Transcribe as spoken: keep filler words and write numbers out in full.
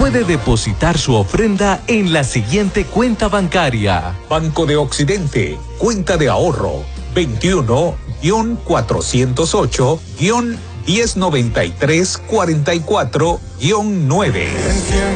puede depositar su ofrenda en la siguiente cuenta bancaria. Banco de Occidente, cuenta de ahorro veintiuno, cuatrocientos ocho, diez noventa y tres, cuarenta y cuatro, nueve.